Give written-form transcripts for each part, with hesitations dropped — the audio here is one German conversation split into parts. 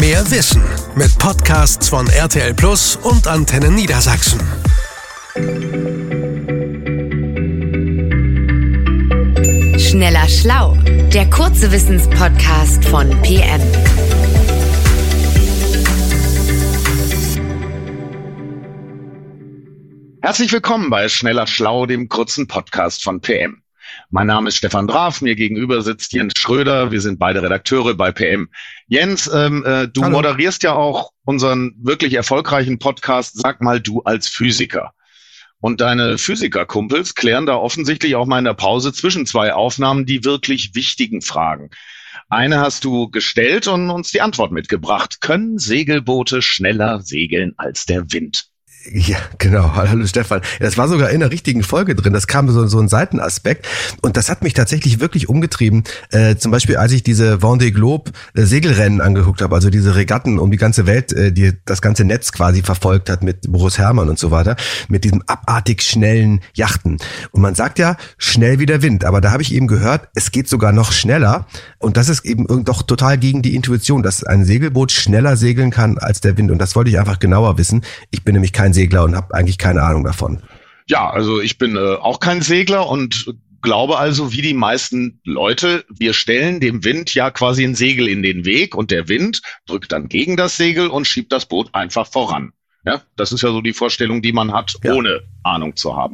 Mehr Wissen mit Podcasts von RTL Plus und Antenne Niedersachsen. Schneller Schlau, der kurze Wissenspodcast von PM. Herzlich willkommen bei Schneller Schlau, dem kurzen Podcast von PM. Mein Name ist Stefan Draf, mir gegenüber sitzt Jens Schröder, wir sind beide Redakteure bei PM. Jens, du Hallo. Moderierst ja auch unseren wirklich erfolgreichen Podcast, Sag mal du als Physiker. Und deine Physikerkumpels klären da offensichtlich auch mal in der Pause zwischen zwei Aufnahmen die wirklich wichtigen Fragen. Eine hast du gestellt und uns die Antwort mitgebracht. Können Segelboote schneller segeln als der Wind? Ja, genau. Hallo Stefan. Das war sogar in der richtigen Folge drin. Das kam so ein Seitenaspekt. Und das hat mich tatsächlich wirklich umgetrieben. Zum Beispiel, als ich diese Vendée Globe Segelrennen angeguckt habe, also diese Regatten um die ganze Welt, die das ganze Netz quasi verfolgt hat mit Boris Herrmann und so weiter, mit diesem abartig schnellen Yachten. Und man sagt ja, schnell wie der Wind. Aber da habe ich eben gehört, es geht sogar noch schneller. Und das ist eben doch total gegen die Intuition, dass ein Segelboot schneller segeln kann als der Wind. Und das wollte ich einfach genauer wissen. Ich bin nämlich kein Segler und habe eigentlich keine Ahnung davon. Ja, also ich bin auch kein Segler und glaube also, wie die meisten Leute, wir stellen dem Wind ja quasi ein Segel in den Weg und der Wind drückt dann gegen das Segel und schiebt das Boot einfach voran. Ja, das ist ja so die Vorstellung, die man hat, ohne Ahnung zu haben.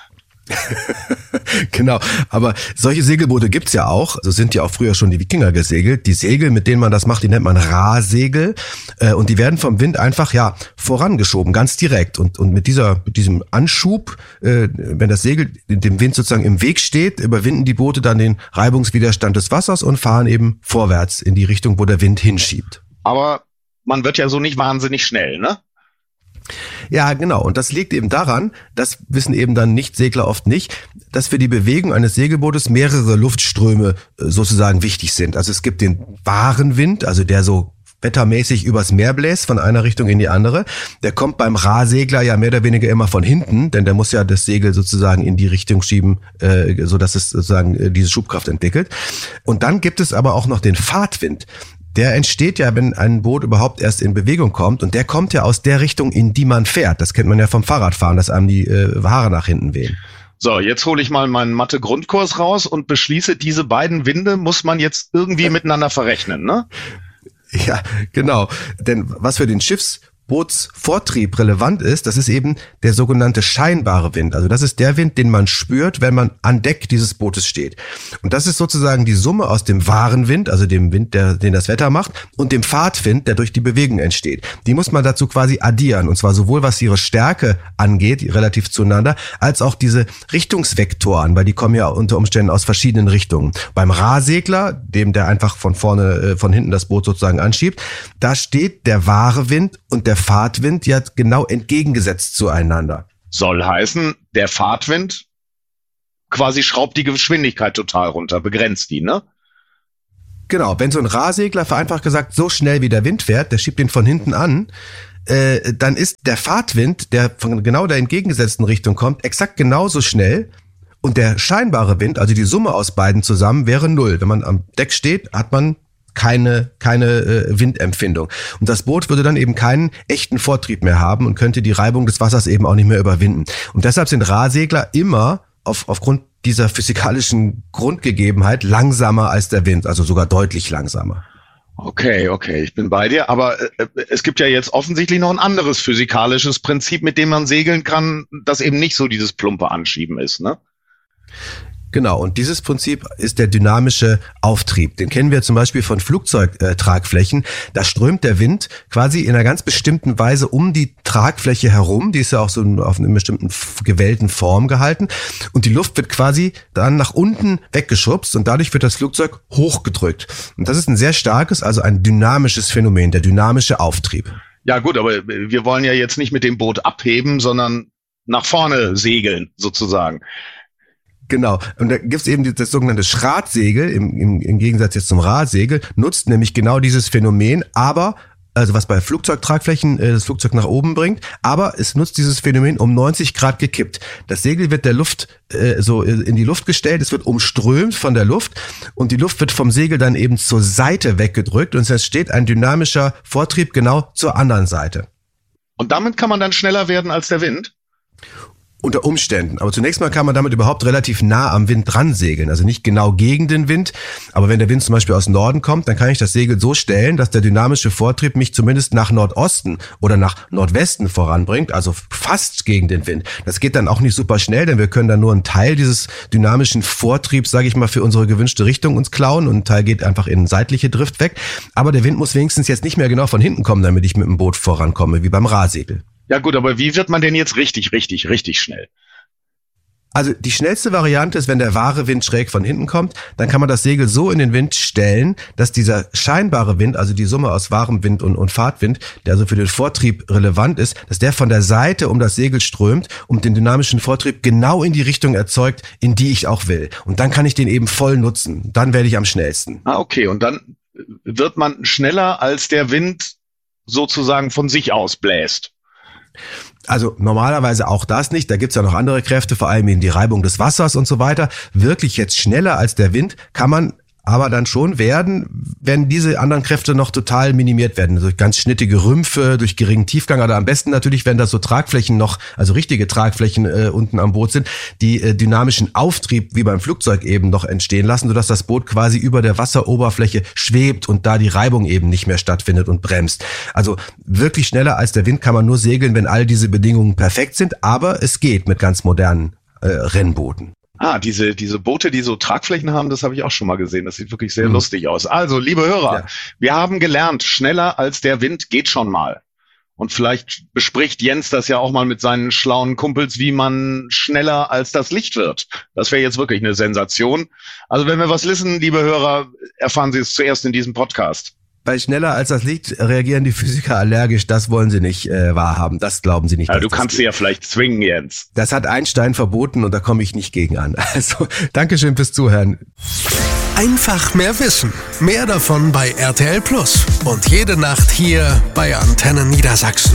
Genau, aber solche Segelboote gibt's ja auch. So sind ja auch früher schon die Wikinger gesegelt. Die Segel, mit denen man das macht, die nennt man Rahsegel. Und die werden vom Wind einfach vorangeschoben, ganz direkt. Und mit diesem Anschub, wenn das Segel dem Wind sozusagen im Weg steht, überwinden die Boote dann den Reibungswiderstand des Wassers und fahren eben vorwärts in die Richtung, wo der Wind hinschiebt. Aber man wird ja so nicht wahnsinnig schnell, ne? Ja, genau. Und das liegt eben daran, das wissen eben dann Nicht-Segler oft nicht, dass für die Bewegung eines Segelbootes mehrere Luftströme sozusagen wichtig sind. Also es gibt den wahren Wind, also der so wettermäßig übers Meer bläst, von einer Richtung in die andere. Der kommt beim Rahsegler ja mehr oder weniger immer von hinten, denn der muss ja das Segel sozusagen in die Richtung schieben, so dass es sozusagen diese Schubkraft entwickelt. Und dann gibt es aber auch noch den Fahrtwind. Der entsteht ja, wenn ein Boot überhaupt erst in Bewegung kommt, und der kommt ja aus der Richtung, in die man fährt. Das kennt man ja vom Fahrradfahren, dass einem die Haare nach hinten wehen. So, jetzt hole ich mal meinen Mathe-Grundkurs raus und beschließe, diese beiden Winde muss man jetzt irgendwie miteinander verrechnen, ne? Ja, genau. Denn was für den Schiffsbootsvortrieb relevant ist, das ist eben der sogenannte scheinbare Wind. Also das ist der Wind, den man spürt, wenn man an Deck dieses Bootes steht. Und das ist sozusagen die Summe aus dem wahren Wind, also dem Wind, den das Wetter macht, und dem Fahrtwind, der durch die Bewegung entsteht. Die muss man dazu quasi addieren, und zwar sowohl was ihre Stärke angeht, relativ zueinander, als auch diese Richtungsvektoren, weil die kommen ja unter Umständen aus verschiedenen Richtungen. Beim Rahsegler, der einfach von hinten das Boot sozusagen anschiebt, da steht der wahre Wind und der Fahrtwind ja genau entgegengesetzt zueinander. Soll heißen, der Fahrtwind quasi schraubt die Geschwindigkeit total runter, begrenzt die, ne? Genau, wenn so ein Rahsegler, vereinfacht gesagt, so schnell wie der Wind fährt, der schiebt den von hinten an, dann ist der Fahrtwind, der von genau der entgegengesetzten Richtung kommt, exakt genauso schnell. Und der scheinbare Wind, also die Summe aus beiden zusammen, wäre 0. Wenn man am Deck steht, hat man keine Windempfindung. Und das Boot würde dann eben keinen echten Vortrieb mehr haben und könnte die Reibung des Wassers eben auch nicht mehr überwinden. Und deshalb sind Rahsegler immer aufgrund dieser physikalischen Grundgegebenheit langsamer als der Wind, also sogar deutlich langsamer. Okay, ich bin bei dir. Aber es gibt ja jetzt offensichtlich noch ein anderes physikalisches Prinzip, mit dem man segeln kann, das eben nicht so dieses plumpe Anschieben ist, ne? Genau, und dieses Prinzip ist der dynamische Auftrieb. Den kennen wir zum Beispiel von Flugzeugtragflächen. Da strömt der Wind quasi in einer ganz bestimmten Weise um die Tragfläche herum. Die ist ja auch so auf einer bestimmten gewellten Form gehalten. Und die Luft wird quasi dann nach unten weggeschubst und dadurch wird das Flugzeug hochgedrückt. Und das ist ein sehr starkes, also ein dynamisches Phänomen, der dynamische Auftrieb. Ja gut, aber wir wollen ja jetzt nicht mit dem Boot abheben, sondern nach vorne segeln, sozusagen. Genau. Und da gibt's eben das sogenannte Schratsegel, im Gegensatz jetzt zum Rahsegel, nutzt nämlich genau dieses Phänomen, aber also was bei Flugzeugtragflächen das Flugzeug nach oben bringt, aber es nutzt dieses Phänomen um 90 Grad gekippt. Das Segel wird der Luft so in die Luft gestellt, es wird umströmt von der Luft und die Luft wird vom Segel dann eben zur Seite weggedrückt und es entsteht ein dynamischer Vortrieb genau zur anderen Seite. Und damit kann man dann schneller werden als der Wind? Unter Umständen. Aber zunächst mal kann man damit überhaupt relativ nah am Wind dran segeln. Also nicht genau gegen den Wind. Aber wenn der Wind zum Beispiel aus Norden kommt, dann kann ich das Segel so stellen, dass der dynamische Vortrieb mich zumindest nach Nordosten oder nach Nordwesten voranbringt. Also fast gegen den Wind. Das geht dann auch nicht super schnell, denn wir können dann nur einen Teil dieses dynamischen Vortriebs, sage ich mal, für unsere gewünschte Richtung uns klauen. Und ein Teil geht einfach in seitliche Drift weg. Aber der Wind muss wenigstens jetzt nicht mehr genau von hinten kommen, damit ich mit dem Boot vorankomme, wie beim Rahsegel. Ja gut, aber wie wird man denn jetzt richtig schnell? Also die schnellste Variante ist, wenn der wahre Wind schräg von hinten kommt, dann kann man das Segel so in den Wind stellen, dass dieser scheinbare Wind, also die Summe aus wahrem Wind und Fahrtwind, der also für den Vortrieb relevant ist, dass der von der Seite um das Segel strömt und den dynamischen Vortrieb genau in die Richtung erzeugt, in die ich auch will. Und dann kann ich den eben voll nutzen. Dann werde ich am schnellsten. Ah, okay. Und dann wird man schneller, als der Wind sozusagen von sich aus bläst. Also normalerweise auch das nicht, da gibt's ja noch andere Kräfte, vor allem eben die Reibung des Wassers und so weiter. Wirklich jetzt schneller als der Wind kann man aber dann schon werden, wenn diese anderen Kräfte noch total minimiert werden. Durch ganz schnittige Rümpfe, durch geringen Tiefgang oder am besten natürlich, wenn da so Tragflächen noch, also richtige Tragflächen unten am Boot sind, die dynamischen Auftrieb wie beim Flugzeug eben noch entstehen lassen, sodass das Boot quasi über der Wasseroberfläche schwebt und da die Reibung eben nicht mehr stattfindet und bremst. Also wirklich schneller als der Wind kann man nur segeln, wenn all diese Bedingungen perfekt sind, aber es geht mit ganz modernen Rennbooten. Ah, diese Boote, die so Tragflächen haben, das habe ich auch schon mal gesehen. Das sieht wirklich sehr lustig aus. Also, liebe Hörer, wir haben gelernt, schneller als der Wind geht schon mal. Und vielleicht bespricht Jens das ja auch mal mit seinen schlauen Kumpels, wie man schneller als das Licht wird. Das wäre jetzt wirklich eine Sensation. Also, wenn wir was wissen, liebe Hörer, erfahren Sie es zuerst in diesem Podcast. Bei schneller als das Licht reagieren die Physiker allergisch. Das wollen sie nicht wahrhaben. Das glauben sie nicht. Ja, du kannst sie ja vielleicht zwingen, Jens. Das hat Einstein verboten und da komme ich nicht gegen an. Also, Dankeschön fürs Zuhören. Einfach mehr Wissen. Mehr davon bei RTL Plus. Und jede Nacht hier bei Antenne Niedersachsen.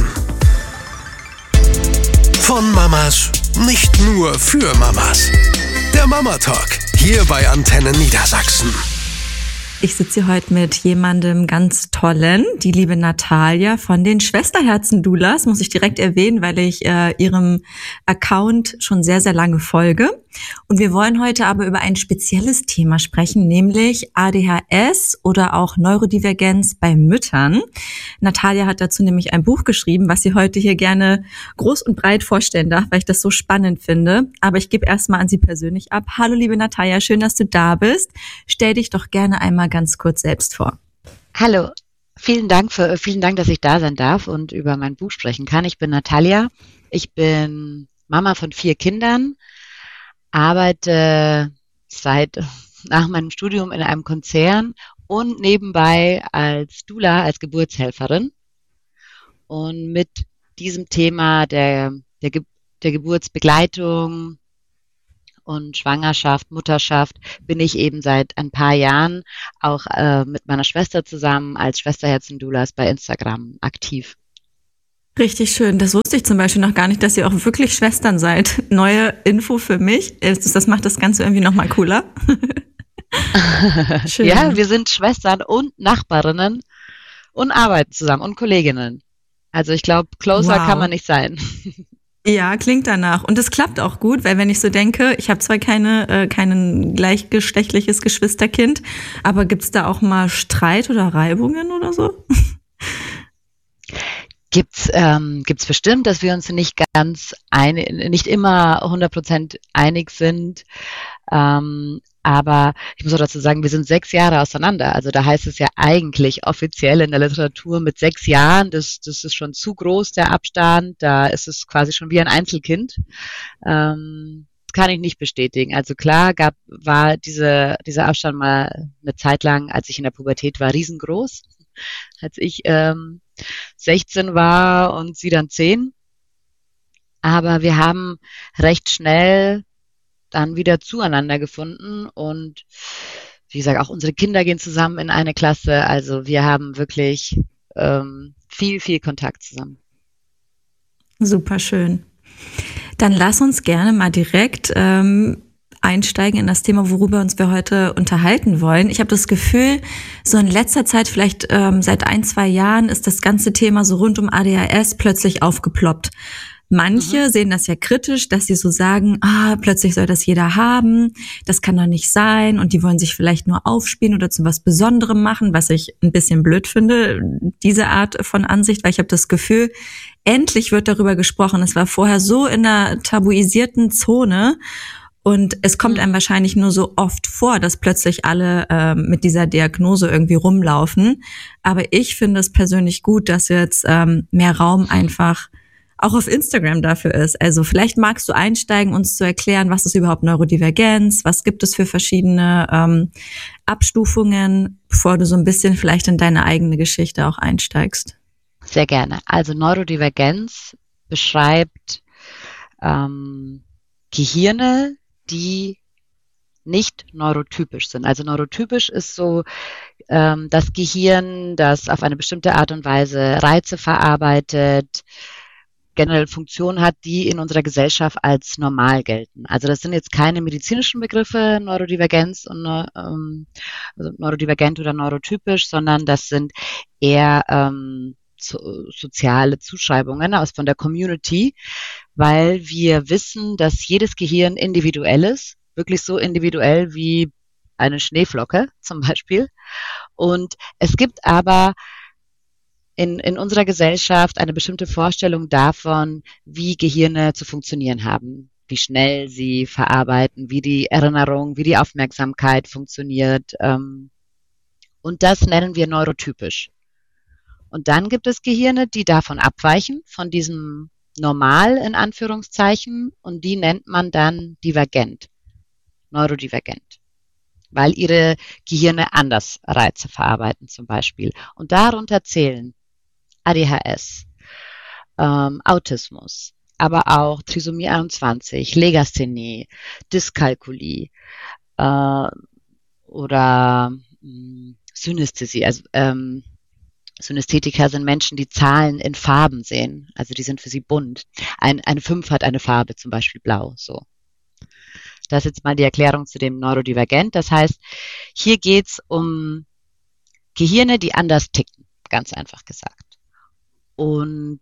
Von Mamas, nicht nur für Mamas. Der Mama Talk, hier bei Antenne Niedersachsen. Ich sitze hier heute mit jemandem ganz Tollen, die liebe Natalia von den Schwesterherzen-Doulas, muss ich direkt erwähnen, weil ich ihrem Account schon sehr, sehr lange folge. Und wir wollen heute aber über ein spezielles Thema sprechen, nämlich ADHS oder auch Neurodivergenz bei Müttern. Natalia hat dazu nämlich ein Buch geschrieben, was sie heute hier gerne groß und breit vorstellen darf, weil ich das so spannend finde. Aber ich gebe erstmal an sie persönlich ab. Hallo liebe Natalia, schön, dass du da bist. Stell dich doch gerne einmal ganz kurz selbst vor. Hallo, vielen Dank, dass ich da sein darf und über mein Buch sprechen kann. Ich bin Natalia, ich bin Mama von 4 Kindern, arbeite nach meinem Studium in einem Konzern und nebenbei als Doula, als Geburtshelferin. Und mit diesem Thema der Geburtsbegleitung und Schwangerschaft, Mutterschaft bin ich eben seit ein paar Jahren auch mit meiner Schwester zusammen als Schwesterherzen-Doulas bei Instagram aktiv. Richtig schön. Das wusste ich zum Beispiel noch gar nicht, dass ihr auch wirklich Schwestern seid. Neue Info für mich. Das macht das Ganze irgendwie nochmal cooler. Schön. Ja, wir sind Schwestern und Nachbarinnen und arbeiten zusammen und Kolleginnen. Also ich glaube, closer kann man nicht sein. Ja, klingt danach. Und es klappt auch gut, weil wenn ich so denke, ich habe zwar kein gleichgeschlechtliches Geschwisterkind, aber gibt's da auch mal Streit oder Reibungen oder so? Gibt's bestimmt, dass wir uns nicht immer 100% einig sind. Aber ich muss auch dazu sagen, wir sind 6 Jahre auseinander. Also da heißt es ja eigentlich offiziell in der Literatur mit 6 Jahren, das ist schon zu groß, der Abstand. Da ist es quasi schon wie ein Einzelkind. Kann ich nicht bestätigen. Also klar war dieser Abstand mal eine Zeit lang, als ich in der Pubertät war, riesengroß. Als ich 16 war und sie dann 10. Aber wir haben recht schnell dann wieder zueinander gefunden und wie gesagt, auch unsere Kinder gehen zusammen in eine Klasse. Also wir haben wirklich viel, viel Kontakt zusammen. Super schön. Dann lass uns gerne mal direkt einsteigen in das Thema, worüber wir heute unterhalten wollen. Ich habe das Gefühl, so in letzter Zeit, vielleicht seit 1-2 Jahren, ist das ganze Thema so rund um ADHS plötzlich aufgeploppt. Manche sehen das ja kritisch, dass sie so sagen, plötzlich soll das jeder haben, das kann doch nicht sein, und die wollen sich vielleicht nur aufspielen oder zu was Besonderem machen, was ich ein bisschen blöd finde, diese Art von Ansicht, weil ich habe das Gefühl, endlich wird darüber gesprochen. Es war vorher so in einer tabuisierten Zone, und es kommt einem wahrscheinlich nur so oft vor, dass plötzlich alle mit dieser Diagnose irgendwie rumlaufen. Aber ich finde es persönlich gut, dass jetzt mehr Raum einfach auch auf Instagram dafür ist. Also vielleicht magst du einsteigen, uns zu erklären, was ist überhaupt Neurodivergenz, was gibt es für verschiedene Abstufungen, bevor du so ein bisschen vielleicht in deine eigene Geschichte auch einsteigst. Sehr gerne. Also Neurodivergenz beschreibt Gehirne, die nicht neurotypisch sind. Also neurotypisch ist so das Gehirn, das auf eine bestimmte Art und Weise Reize verarbeitet, generell Funktionen hat, die in unserer Gesellschaft als normal gelten. Also das sind jetzt keine medizinischen Begriffe, Neurodivergenz und also neurodivergent oder neurotypisch, sondern das sind eher soziale Zuschreibungen von der Community, weil wir wissen, dass jedes Gehirn individuell ist, wirklich so individuell wie eine Schneeflocke zum Beispiel. Und es gibt aber in unserer Gesellschaft eine bestimmte Vorstellung davon, wie Gehirne zu funktionieren haben, wie schnell sie verarbeiten, wie die Erinnerung, wie die Aufmerksamkeit funktioniert. Und das nennen wir neurotypisch. Und dann gibt es Gehirne, die davon abweichen, von diesem Normal in Anführungszeichen, und die nennt man dann divergent, neurodivergent, weil ihre Gehirne anders Reize verarbeiten zum Beispiel. Und darunter zählen ADHS, Autismus, aber auch Trisomie 21, Legasthenie, Dyskalkulie oder Synästhesie. Also Synästhetiker sind Menschen, die Zahlen in Farben sehen. Also die sind für sie bunt. Eine 5 hat eine Farbe, zum Beispiel blau. So. Das ist jetzt mal die Erklärung zu dem Neurodivergent. Das heißt, hier geht es um Gehirne, die anders ticken, ganz einfach gesagt. Und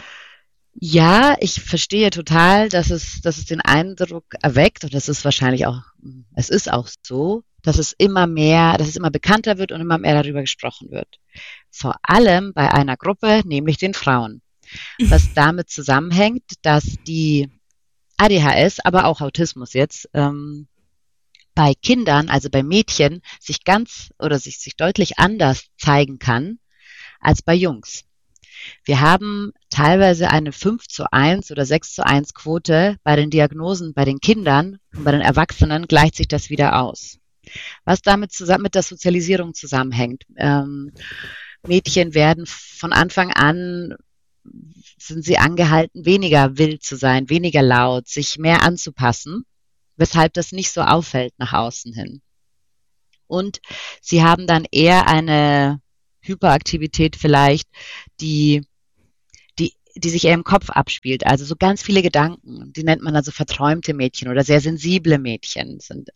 ja, ich verstehe total, dass es den Eindruck erweckt, und das ist wahrscheinlich auch, es ist auch so, dass es immer bekannter wird und immer mehr darüber gesprochen wird. Vor allem bei einer Gruppe, nämlich den Frauen. Was damit zusammenhängt, dass die ADHS, aber auch Autismus jetzt, bei Kindern, also bei Mädchen, sich deutlich anders zeigen kann als bei Jungs. Wir haben teilweise eine 5:1 oder 6:1 Quote bei den Diagnosen bei den Kindern, und bei den Erwachsenen gleicht sich das wieder aus. Was damit zusammen mit der Sozialisierung zusammenhängt. Mädchen werden von Anfang an, sind sie angehalten, weniger wild zu sein, weniger laut, sich mehr anzupassen, weshalb das nicht so auffällt nach außen hin. Und sie haben dann eher eine Hyperaktivität vielleicht, die sich eher im Kopf abspielt. Also so ganz viele Gedanken, die nennt man also verträumte Mädchen oder sehr sensible Mädchen sind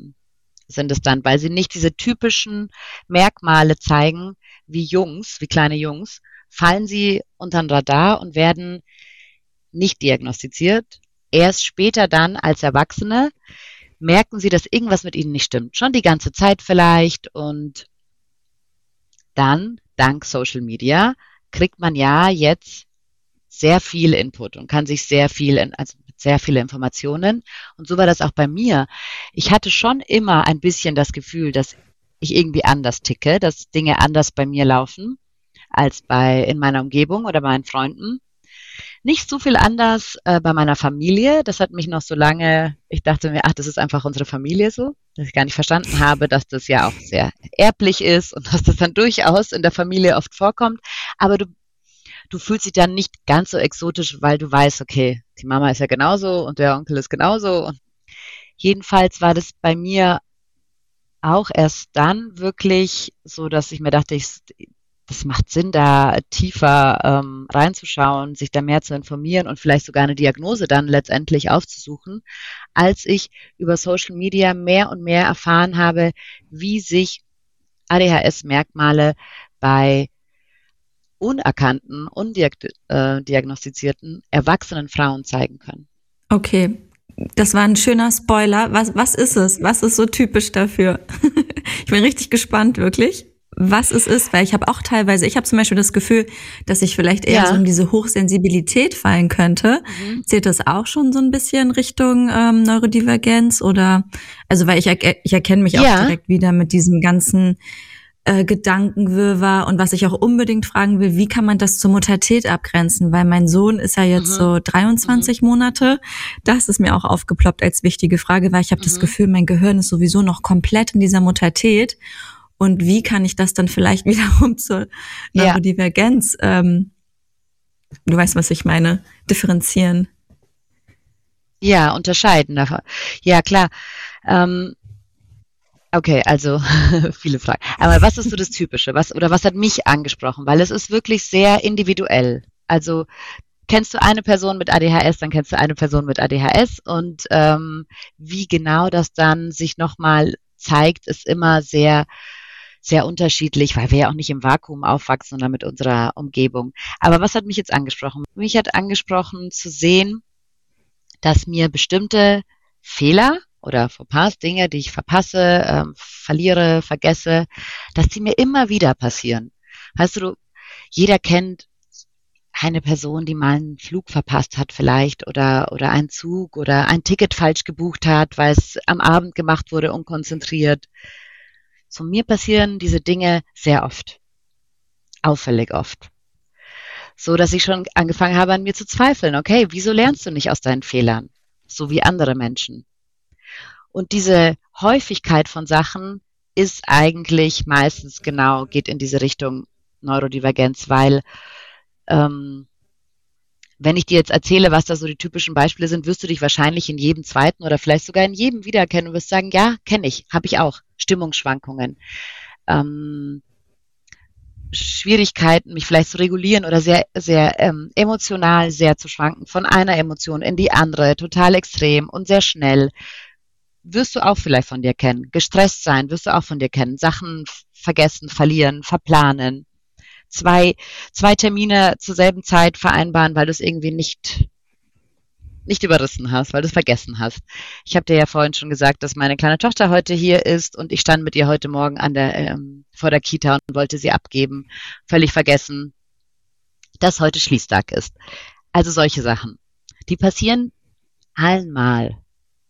es dann, weil sie nicht diese typischen Merkmale zeigen wie Jungs, wie kleine Jungs, fallen sie unter den Radar und werden nicht diagnostiziert. Erst später dann als Erwachsene merken sie, dass irgendwas mit ihnen nicht stimmt. Schon die ganze Zeit vielleicht, und dann, dank Social Media, kriegt man ja jetzt sehr viel Input und kann sich sehr viele Informationen. Und so war das auch bei mir. Ich hatte schon immer ein bisschen das Gefühl, dass ich irgendwie anders ticke, dass Dinge anders bei mir laufen als in meiner Umgebung oder bei meinen Freunden. Nicht so viel anders bei meiner Familie. Das hat mich noch so lange, ich dachte mir, das ist einfach unsere Familie so, dass ich gar nicht verstanden habe, dass das ja auch sehr erblich ist und dass das dann durchaus in der Familie oft vorkommt. Aber du fühlst dich dann nicht ganz so exotisch, weil du weißt, okay, die Mama ist ja genauso und der Onkel ist genauso. Und jedenfalls war das bei mir auch erst dann wirklich so, dass ich mir dachte, das macht Sinn, da tiefer reinzuschauen, sich da mehr zu informieren und vielleicht sogar eine Diagnose dann letztendlich aufzusuchen, als ich über Social Media mehr und mehr erfahren habe, wie sich ADHS-Merkmale bei unerkannten, undiagnostizierten, erwachsenen Frauen zeigen können. Okay, das war ein schöner Spoiler. Was ist es? Was ist so typisch dafür? Ich bin richtig gespannt, wirklich, was es ist, weil ich habe zum Beispiel das Gefühl, dass ich vielleicht eher so in diese Hochsensibilität fallen könnte. Zählt das auch schon so ein bisschen Richtung Neurodivergenz oder, also weil ich erkenne mich auch direkt wieder mit diesem ganzen Gedankenwirrwarr und was ich auch unbedingt fragen will, wie kann man das zur Muttertät abgrenzen? Weil mein Sohn ist ja jetzt so 23 Monate. Das ist mir auch aufgeploppt als wichtige Frage, weil ich habe das Gefühl, mein Gehirn ist sowieso noch komplett in dieser Muttertät. Und wie kann ich das dann vielleicht wiederum zur Neurodivergenz, du weißt, was ich meine, differenzieren? Ja, unterscheiden. Ja, klar. Okay, also viele Fragen. Aber was ist so das Typische? Was hat mich angesprochen? Weil es ist wirklich sehr individuell. Also kennst du eine Person mit ADHS, dann kennst du eine Person mit ADHS und wie genau das dann sich nochmal zeigt, ist immer sehr, sehr unterschiedlich, weil wir ja auch nicht im Vakuum aufwachsen, sondern mit unserer Umgebung. Aber was hat mich jetzt angesprochen? Mich hat angesprochen zu sehen, dass mir bestimmte Fehler oder Fauxpas, Dinge, die ich verpasse, verliere, vergesse, dass die mir immer wieder passieren. Weißt du, jeder kennt eine Person, die mal einen Flug verpasst hat vielleicht oder einen Zug oder ein Ticket falsch gebucht hat, weil es am Abend gemacht wurde, unkonzentriert. So, mir passieren diese Dinge sehr oft, auffällig oft. So, dass ich schon angefangen habe, an mir zu zweifeln. Okay, wieso lernst du nicht aus deinen Fehlern? So wie andere Menschen. Und diese Häufigkeit von Sachen ist eigentlich meistens geht in diese Richtung Neurodivergenz, weil wenn ich dir jetzt erzähle, was da so die typischen Beispiele sind, wirst du dich wahrscheinlich in jedem zweiten oder vielleicht sogar in jedem wiedererkennen und wirst sagen, ja, kenne ich, habe ich auch. Stimmungsschwankungen, Schwierigkeiten, mich vielleicht zu regulieren oder sehr, sehr emotional sehr zu schwanken, von einer Emotion in die andere, total extrem und sehr schnell. Wirst du auch vielleicht von dir kennen. Gestresst sein, wirst du auch von dir kennen. Sachen vergessen, verlieren, verplanen. Zwei Termine zur selben Zeit vereinbaren, weil du es irgendwie nicht überrissen hast, weil du es vergessen hast. Ich habe dir ja vorhin schon gesagt, dass meine kleine Tochter heute hier ist und ich stand mit ihr heute Morgen vor der Kita und wollte sie abgeben. Völlig vergessen, dass heute Schließtag ist. Also solche Sachen. Die passieren einmal.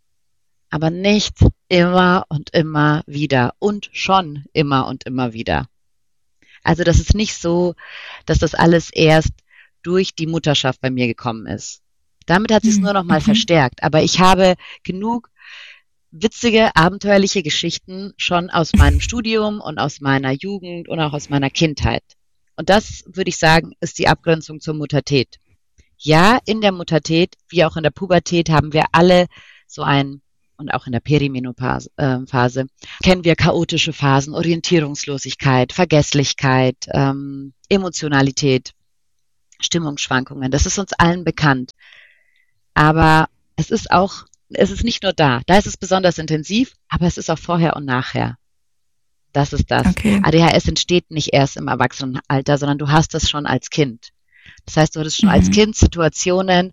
Aber nicht immer und immer wieder und schon immer und immer wieder. Also das ist nicht so, dass das alles erst durch die Mutterschaft bei mir gekommen ist. Damit hat sie es nur noch mal verstärkt. Aber ich habe genug witzige, abenteuerliche Geschichten schon aus meinem Studium und aus meiner Jugend und auch aus meiner Kindheit. Und das, würde ich sagen, ist die Abgrenzung zur Muttertät. Ja, in der Muttertät, wie auch in der Pubertät, haben wir alle und auch in der Perimenopause Phase, kennen wir chaotische Phasen, Orientierungslosigkeit, Vergesslichkeit, Emotionalität, Stimmungsschwankungen. Das ist uns allen bekannt. Aber es ist nicht nur da. Da ist es besonders intensiv, aber es ist auch vorher und nachher. Das ist das. Okay. ADHS entsteht nicht erst im Erwachsenenalter, sondern du hast das schon als Kind. Das heißt, du hattest schon als Kind Situationen,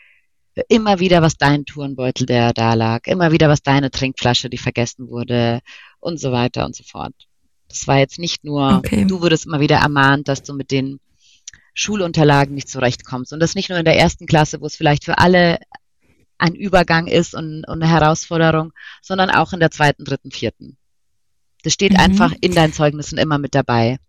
immer wieder, was dein Turnbeutel, der da lag, immer wieder, was deine Trinkflasche, die vergessen wurde und so weiter und so fort. Das war jetzt nicht nur, Du wurdest immer wieder ermahnt, dass du mit den Schulunterlagen nicht zurechtkommst. Und das nicht nur in der ersten Klasse, wo es vielleicht für alle ein Übergang ist und eine Herausforderung, sondern auch in der zweiten, dritten, vierten. Das steht einfach in deinen Zeugnissen immer mit dabei.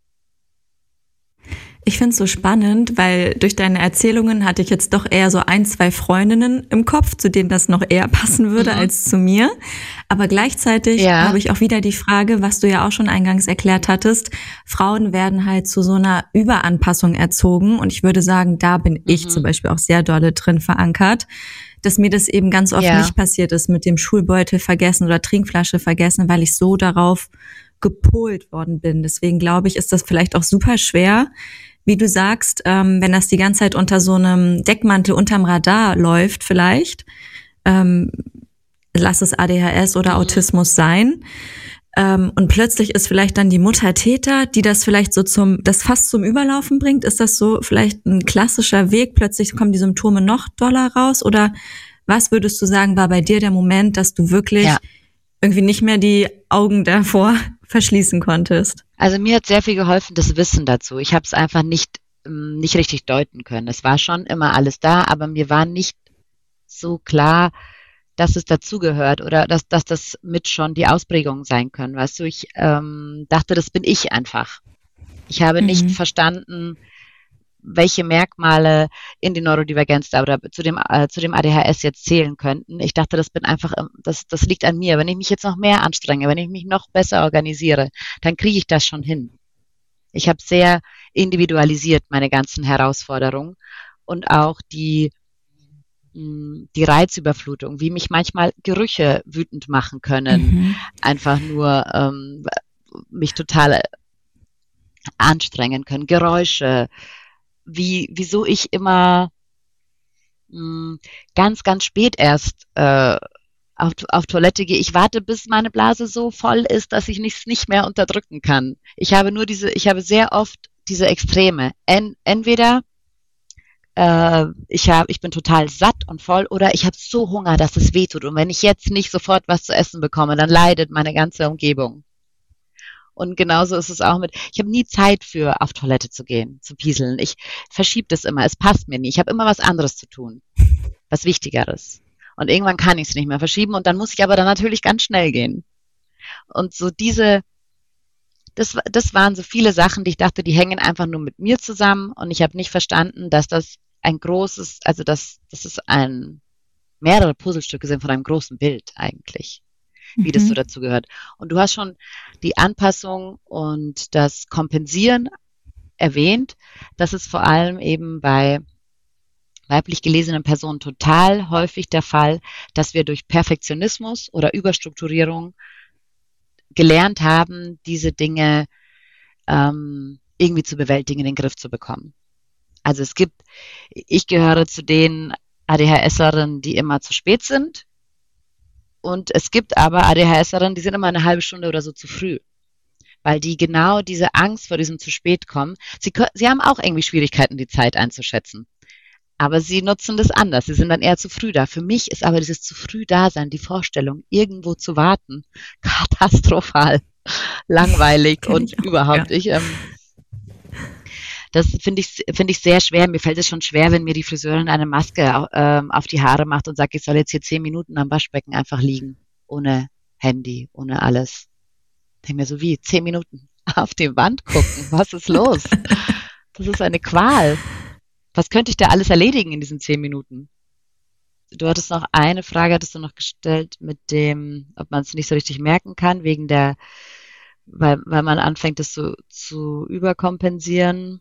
Ich finde es so spannend, weil durch deine Erzählungen hatte ich jetzt doch eher so 1-2 Freundinnen im Kopf, zu denen das noch eher passen würde als zu mir. Aber gleichzeitig habe ich auch wieder die Frage, was du ja auch schon eingangs erklärt hattest, Frauen werden halt zu so einer Überanpassung erzogen. Und ich würde sagen, da bin ich zum Beispiel auch sehr dolle drin verankert, dass mir das eben ganz oft nicht passiert ist mit dem Schulbeutel vergessen oder Trinkflasche vergessen, weil ich so darauf gepolt worden bin. Deswegen glaube ich, ist das vielleicht auch super schwer, wie du sagst, wenn das die ganze Zeit unter so einem Deckmantel unterm Radar läuft vielleicht, lass es ADHS oder Autismus sein. Und plötzlich ist vielleicht dann die Mutter Täter, die das vielleicht so das fast zum Überlaufen bringt. Ist das so vielleicht ein klassischer Weg? Plötzlich kommen die Symptome noch doller raus? Oder was würdest du sagen, war bei dir der Moment, dass du wirklich irgendwie nicht mehr die Augen davor verschließen konntest? Also mir hat sehr viel geholfen, das Wissen dazu. Ich habe es einfach nicht richtig deuten können. Es war schon immer alles da, aber mir war nicht so klar, dass es dazugehört oder dass das mit schon die Ausprägungen sein können. Weißt du, ich dachte, das bin ich einfach. Ich habe nicht verstanden, welche Merkmale in die Neurodivergenz oder zu dem ADHS jetzt zählen könnten. Ich dachte, das bin einfach, das liegt an mir. Wenn ich mich jetzt noch mehr anstrenge, wenn ich mich noch besser organisiere, dann kriege ich das schon hin. Ich habe sehr individualisiert meine ganzen Herausforderungen und auch die Reizüberflutung, wie mich manchmal Gerüche wütend machen können, einfach nur mich total anstrengen können, Geräusche, wieso ich immer ganz, ganz spät erst auf Toilette gehe. Ich warte, bis meine Blase so voll ist, dass ich es nicht mehr unterdrücken kann. Ich habe sehr oft diese Extreme. Entweder ich bin total satt und voll oder ich habe so Hunger, dass es wehtut. Und wenn ich jetzt nicht sofort was zu essen bekomme, dann leidet meine ganze Umgebung. Und genauso ist es auch ich habe nie Zeit für auf Toilette zu gehen, zu pieseln. Ich verschiebe das immer, es passt mir nie. Ich habe immer was anderes zu tun, was Wichtigeres. Und irgendwann kann ich es nicht mehr verschieben und dann muss ich aber dann natürlich ganz schnell gehen. Und so das waren so viele Sachen, die ich dachte, die hängen einfach nur mit mir zusammen und ich habe nicht verstanden, dass das dass es mehrere Puzzlestücke sind von einem großen Bild eigentlich, wie das so dazu gehört. Und du hast schon die Anpassung und das Kompensieren erwähnt. Das ist vor allem eben bei weiblich gelesenen Personen total häufig der Fall, dass wir durch Perfektionismus oder Überstrukturierung gelernt haben, diese Dinge irgendwie zu bewältigen, in den Griff zu bekommen. Also ich gehöre zu den ADHSerinnen, die immer zu spät sind. Und es gibt aber ADHSerinnen, die sind immer eine halbe Stunde oder so zu früh. Weil die genau diese Angst vor diesem zu spät kommen. Sie haben auch irgendwie Schwierigkeiten, die Zeit einzuschätzen. Aber sie nutzen das anders. Sie sind dann eher zu früh da. Für mich ist aber dieses zu früh Dasein, die Vorstellung, irgendwo zu warten, katastrophal, langweilig und überhaupt. Ja. Das finde ich sehr schwer. Mir fällt es schon schwer, wenn mir die Friseurin eine Maske auf die Haare macht und sagt, ich soll jetzt hier 10 Minuten am Waschbecken einfach liegen. Ohne Handy, ohne alles. Ich denke mir so, wie 10 Minuten auf die Wand gucken? Was ist los? Das ist eine Qual. Was könnte ich da alles erledigen in diesen 10 Minuten? Du hattest noch eine Frage, gestellt mit dem, ob man es nicht so richtig merken kann, weil man anfängt, das so zu überkompensieren.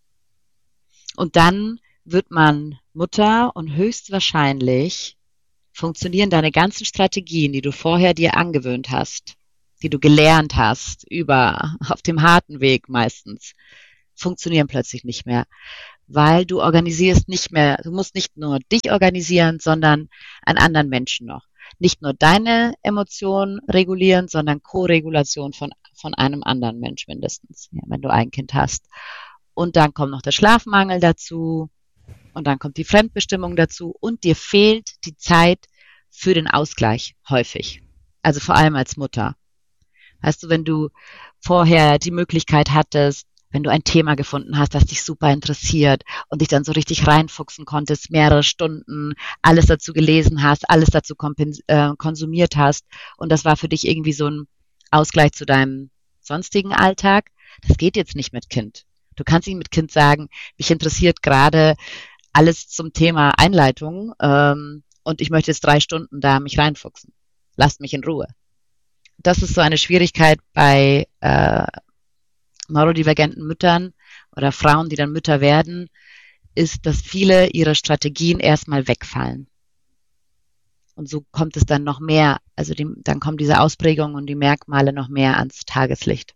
Und dann wird man Mutter und höchstwahrscheinlich funktionieren deine ganzen Strategien, die du vorher dir angewöhnt hast, die du gelernt hast, auf dem harten Weg meistens, funktionieren plötzlich nicht mehr. Weil du organisierst nicht mehr, du musst nicht nur dich organisieren, sondern einen anderen Menschen noch. Nicht nur deine Emotionen regulieren, sondern Co-Regulation von einem anderen Mensch mindestens, ja, wenn du ein Kind hast. Und dann kommt noch der Schlafmangel dazu und dann kommt die Fremdbestimmung dazu und dir fehlt die Zeit für den Ausgleich häufig. Also vor allem als Mutter. Weißt du, wenn du vorher die Möglichkeit hattest, wenn du ein Thema gefunden hast, das dich super interessiert und dich dann so richtig reinfuchsen konntest, mehrere Stunden, alles dazu gelesen hast, alles dazu konsumiert hast und das war für dich irgendwie so ein Ausgleich zu deinem sonstigen Alltag, das geht jetzt nicht mit Kind. Du kannst nicht mit Kind sagen, mich interessiert gerade alles zum Thema Einleitung und ich möchte jetzt 3 Stunden da mich reinfuchsen. Lasst mich in Ruhe. Das ist so eine Schwierigkeit bei neurodivergenten Müttern oder Frauen, die dann Mütter werden, ist, dass viele ihrer Strategien erstmal wegfallen. Und so kommt es dann noch mehr, also dann kommen diese Ausprägungen und die Merkmale noch mehr ans Tageslicht.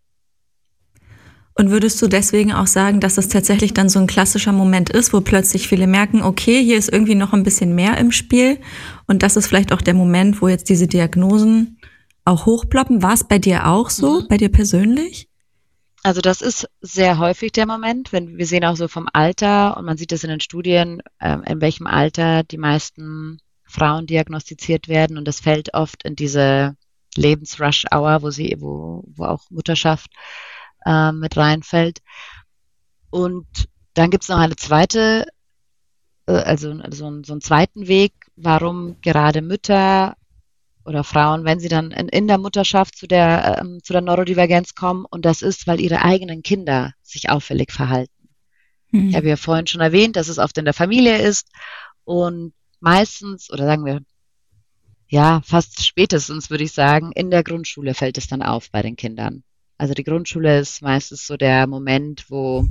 Und würdest du deswegen auch sagen, dass es tatsächlich dann so ein klassischer Moment ist, wo plötzlich viele merken, okay, hier ist irgendwie noch ein bisschen mehr im Spiel und das ist vielleicht auch der Moment, wo jetzt diese Diagnosen auch hochploppen? War es bei dir auch so, bei dir persönlich? Also das ist sehr häufig der Moment, wenn wir sehen auch so vom Alter und man sieht das in den Studien, in welchem Alter die meisten Frauen diagnostiziert werden und das fällt oft in diese Lebensrush-Hour, wo auch Mutterschaft mit reinfällt. Und dann gibt es noch eine zweite, so einen zweiten Weg, warum gerade Mütter oder Frauen, wenn sie dann in der Mutterschaft zu der Neurodivergenz kommen, und das ist, weil ihre eigenen Kinder sich auffällig verhalten. Ich habe ja vorhin schon erwähnt, dass es oft in der Familie ist und meistens, oder sagen wir, ja, fast spätestens würde ich sagen, in der Grundschule fällt es dann auf bei den Kindern. Also die Grundschule ist meistens so der Moment, wo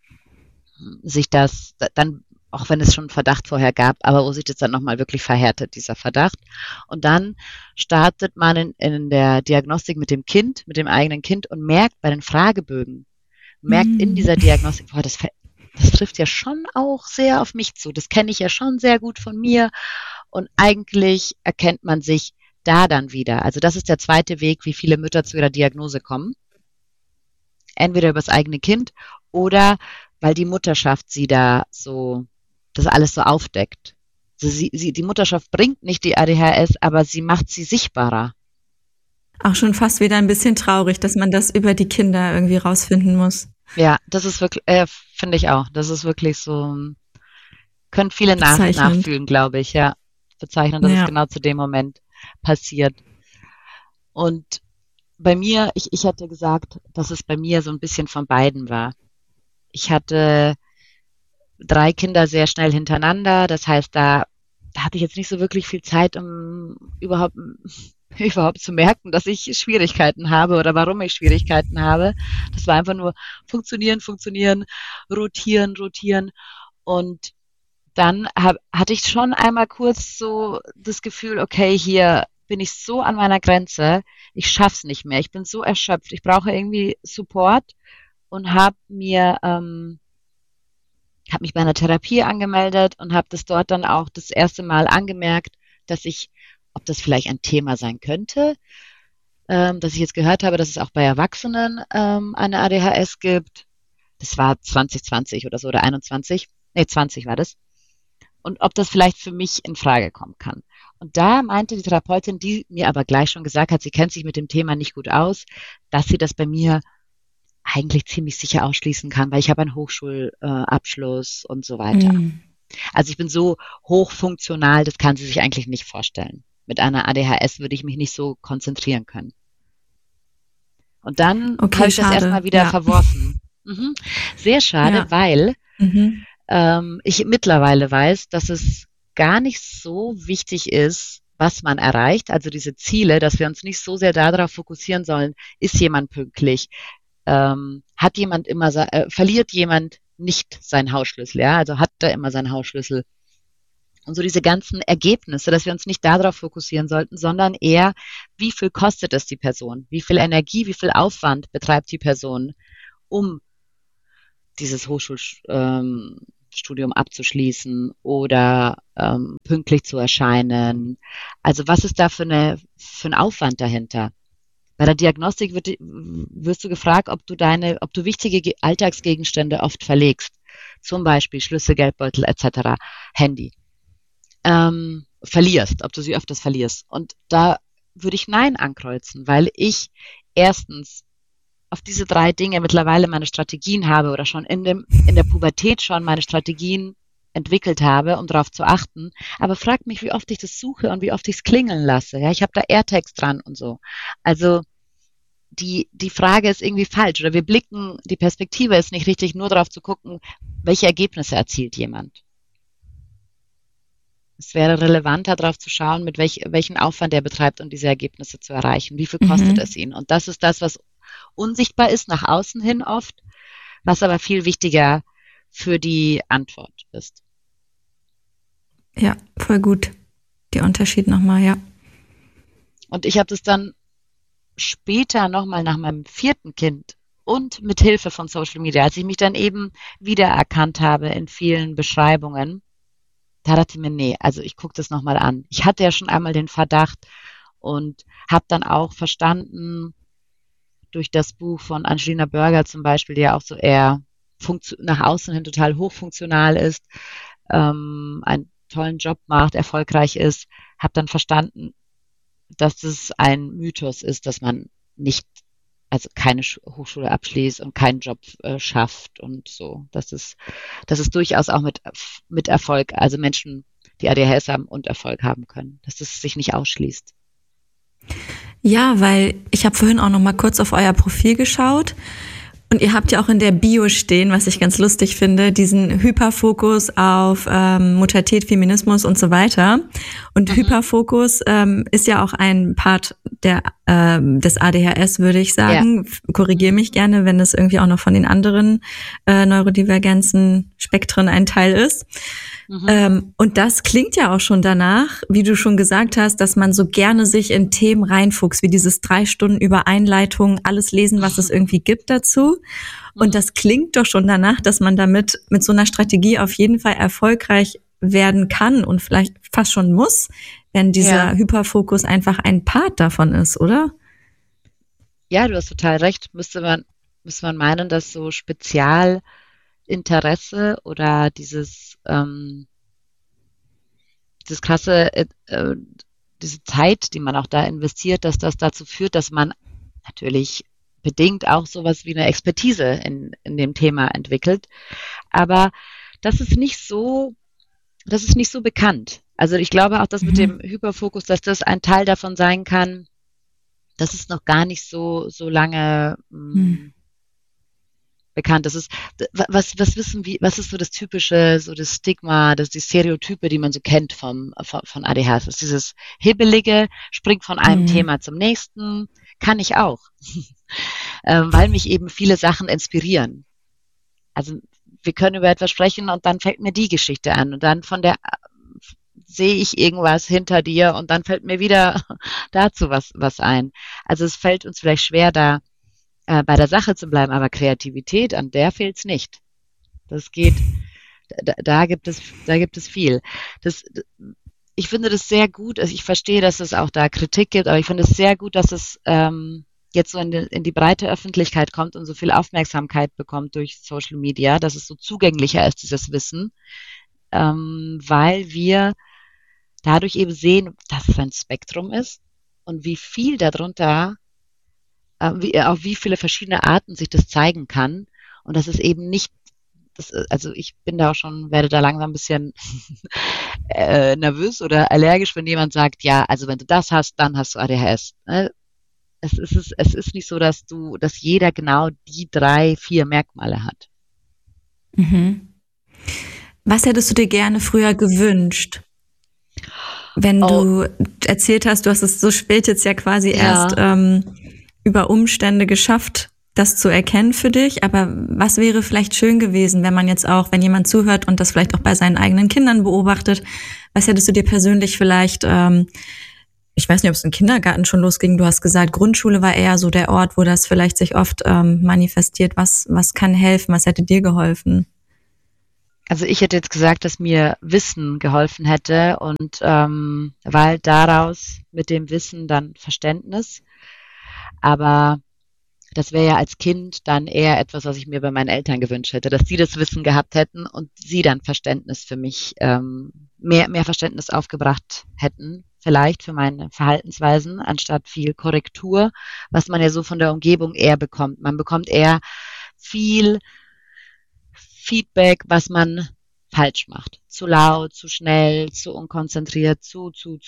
sich das dann, auch wenn es schon einen Verdacht vorher gab, aber wo sich das dann nochmal wirklich verhärtet, dieser Verdacht. Und dann startet man in der Diagnostik mit dem Kind, mit dem eigenen Kind und merkt bei den Fragebögen, merkt in dieser Diagnostik, boah, das trifft ja schon auch sehr auf mich zu. Das kenne ich ja schon sehr gut von mir. Und eigentlich erkennt man sich da dann wieder. Also das ist der zweite Weg, wie viele Mütter zu ihrer Diagnose kommen. Entweder über das eigene Kind oder weil die Mutterschaft sie da so, das alles so aufdeckt. Also die Mutterschaft bringt nicht die ADHS, aber sie macht sie sichtbarer. Auch schon fast wieder ein bisschen traurig, dass man das über die Kinder irgendwie rausfinden muss. Ja, das ist wirklich, finde ich auch. Das ist wirklich so, können viele nachfühlen, glaube ich, ja. Bezeichnen, dass es genau zu dem Moment passiert. Und bei mir, ich hatte gesagt, dass es bei mir so ein bisschen von beiden war. Ich hatte 3 Kinder sehr schnell hintereinander. Das heißt, da hatte ich jetzt nicht so wirklich viel Zeit, um überhaupt zu merken, dass ich Schwierigkeiten habe oder warum ich Schwierigkeiten habe. Das war einfach nur funktionieren, rotieren. Und dann hatte ich schon einmal kurz so das Gefühl, okay, hier bin ich so an meiner Grenze, ich schaff's nicht mehr, ich bin so erschöpft, ich brauche irgendwie Support und habe mich bei einer Therapie angemeldet und habe das dort dann auch das erste Mal angemerkt, ob das vielleicht ein Thema sein könnte, dass ich jetzt gehört habe, dass es auch bei Erwachsenen eine ADHS gibt. Das war 2020 oder so oder 20 war das. Und ob das vielleicht für mich in Frage kommen kann. Und da meinte die Therapeutin, die mir aber gleich schon gesagt hat, sie kennt sich mit dem Thema nicht gut aus, dass sie das bei mir eigentlich ziemlich sicher ausschließen kann, weil ich habe einen Hochschulabschluss und so weiter. Also ich bin so hochfunktional, das kann sie sich eigentlich nicht vorstellen. Mit einer ADHS würde ich mich nicht so konzentrieren können. Und dann habe ich das erstmal wieder verworfen. Sehr schade, weil ich mittlerweile weiß, dass es gar nicht so wichtig ist, was man erreicht, also diese Ziele, dass wir uns nicht so sehr darauf fokussieren sollen, ist jemand pünktlich, verliert jemand nicht seinen Hausschlüssel, ja, also hat er immer seinen Hausschlüssel. Und so diese ganzen Ergebnisse, dass wir uns nicht darauf fokussieren sollten, sondern eher, wie viel kostet es die Person, wie viel Energie, wie viel Aufwand betreibt die Person, um dieses Hochschulstudium abzuschließen oder pünktlich zu erscheinen. Also was ist da für ein Aufwand dahinter? Bei der Diagnostik wirst du gefragt, ob du wichtige Alltagsgegenstände oft verlegst. Zum Beispiel Schlüssel, Geldbeutel etc., Handy. Verlierst, ob du sie öfters verlierst. Und da würde ich Nein ankreuzen, weil ich erstens auf diese 3 Dinge mittlerweile meine Strategien habe oder schon in der Pubertät schon meine Strategien entwickelt habe, um darauf zu achten. Aber frag mich, wie oft ich das suche und wie oft ich es klingeln lasse. Ja, ich habe da AirTags dran und so. Also die Frage ist irgendwie falsch oder die Perspektive ist nicht richtig, nur darauf zu gucken, welche Ergebnisse erzielt jemand. Es wäre relevanter, darauf zu schauen, mit welchen Aufwand er betreibt, um diese Ergebnisse zu erreichen. Wie viel kostet es ihn? Und das ist das, was unsichtbar ist, nach außen hin oft, was aber viel wichtiger für die Antwort ist. Ja, voll gut. der Unterschied nochmal, ja. Und ich habe das dann später nochmal nach meinem 4. Kind und mit Hilfe von Social Media, als ich mich dann eben wiedererkannt habe in vielen Beschreibungen, da dachte ich mir, nee, also ich gucke das nochmal an. Ich hatte ja schon einmal den Verdacht und habe dann auch verstanden, durch das Buch von Angelina Berger zum Beispiel, die ja auch so eher nach außen hin total hochfunktional ist, einen tollen Job macht, erfolgreich ist, habe dann verstanden, dass es ein Mythos ist, dass man nicht, also keine Hochschule abschließt und keinen Job schafft und so. Dass es durchaus auch mit Erfolg, also Menschen, die ADHS haben und Erfolg haben können, dass es sich nicht ausschließt. Ja, weil ich habe vorhin auch noch mal kurz auf euer Profil geschaut und ihr habt ja auch in der Bio stehen, was ich ganz lustig finde, diesen Hyperfokus auf Muttertät, Feminismus und so weiter. Und Hyperfokus ist ja auch ein Part des ADHS, würde ich sagen. Ja. Korrigiere mich gerne, wenn es irgendwie auch noch von den anderen neurodivergenzen Spektren ein Teil ist. Und das klingt ja auch schon danach, wie du schon gesagt hast, dass man so gerne sich in Themen reinfuchst, wie dieses 3 Stunden über Einleitung, alles lesen, was es irgendwie gibt dazu. Und das klingt doch schon danach, dass man damit mit so einer Strategie auf jeden Fall erfolgreich werden kann und vielleicht fast schon muss, wenn dieser Hyperfokus einfach ein Part davon ist, oder? Ja, du hast total recht. Müsste man meinen, dass so Spezialinteresse oder dieses krasse, diese Zeit, die man auch da investiert, dass das dazu führt, dass man natürlich bedingt auch sowas wie eine Expertise in dem Thema entwickelt. Aber das ist nicht so bekannt. Also ich glaube auch, dass mit dem Hyperfokus, dass das ein Teil davon sein kann, dass es noch gar nicht so lange bekannt. Das ist, was ist so das Typische, so das Stigma, die Stereotype, die man so kennt von ADHS. Das ist dieses Hibbelige, springt von einem Thema zum nächsten, kann ich auch. Weil mich eben viele Sachen inspirieren. Also wir können über etwas sprechen und dann fällt mir die Geschichte an und dann sehe ich irgendwas hinter dir und dann fällt mir wieder dazu was ein. Also es fällt uns vielleicht schwer, da bei der Sache zu bleiben, aber Kreativität, an der fehlt es nicht. Das geht, da gibt es viel. Ich finde das sehr gut, also ich verstehe, dass es auch da Kritik gibt, aber ich finde es sehr gut, dass es jetzt so in die breite Öffentlichkeit kommt und so viel Aufmerksamkeit bekommt durch Social Media, dass es so zugänglicher ist, dieses Wissen, weil wir dadurch eben sehen, dass es ein Spektrum ist und wie viel darunter auf wie viele verschiedene Arten sich das zeigen kann und das ist eben nicht, also ich bin da auch schon, werde da langsam ein bisschen nervös oder allergisch, wenn jemand sagt, ja, also wenn du das hast, dann hast du ADHS. Es ist nicht so, dass jeder genau die 3, 4 Merkmale hat. Was hättest du dir gerne früher gewünscht? Wenn du erzählt hast, du hast es so spät jetzt ja quasi erst über Umstände geschafft, das zu erkennen für dich, aber was wäre vielleicht schön gewesen, wenn man jetzt auch, wenn jemand zuhört und das vielleicht auch bei seinen eigenen Kindern beobachtet, was hättest du dir persönlich vielleicht, ich weiß nicht, ob es im Kindergarten schon losging, du hast gesagt, Grundschule war eher so der Ort, wo das vielleicht sich oft manifestiert, was kann helfen, was hätte dir geholfen? Also ich hätte jetzt gesagt, dass mir Wissen geholfen hätte und weil daraus mit dem Wissen dann Verständnis. Aber das wäre ja als Kind dann eher etwas, was ich mir bei meinen Eltern gewünscht hätte, dass sie das Wissen gehabt hätten und sie dann Verständnis für mich, mehr Verständnis aufgebracht hätten, vielleicht für meine Verhaltensweisen, anstatt viel Korrektur, was man ja so von der Umgebung eher bekommt. Man bekommt eher viel Feedback, was man falsch macht. Zu laut, zu schnell, zu unkonzentriert, zu.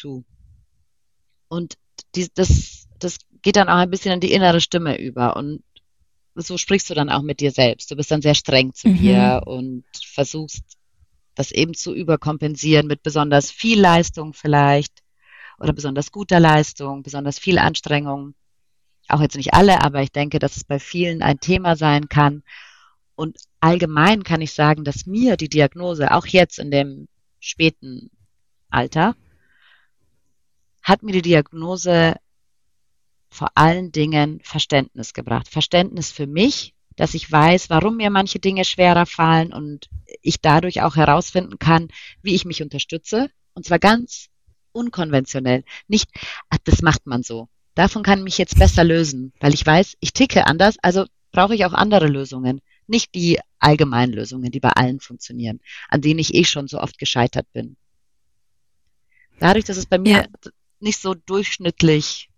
Und das geht dann auch ein bisschen in die innere Stimme über und so sprichst du dann auch mit dir selbst. Du bist dann sehr streng zu dir und versuchst das eben zu überkompensieren mit besonders viel Leistung vielleicht oder besonders guter Leistung, besonders viel Anstrengung. Auch jetzt nicht alle, aber ich denke, dass es bei vielen ein Thema sein kann. Und allgemein kann ich sagen, dass mir die Diagnose auch jetzt in dem späten Alter hat mir die Diagnose vor allen Dingen Verständnis gebracht. Verständnis für mich, dass ich weiß, warum mir manche Dinge schwerer fallen und ich dadurch auch herausfinden kann, wie ich mich unterstütze. Und zwar ganz unkonventionell. Nicht, das macht man so. Davon kann ich mich jetzt besser lösen, weil ich weiß, ich ticke anders, also brauche ich auch andere Lösungen. Nicht die allgemeinen Lösungen, die bei allen funktionieren, an denen ich schon so oft gescheitert bin. Dadurch, dass es bei mir nicht so durchschnittlich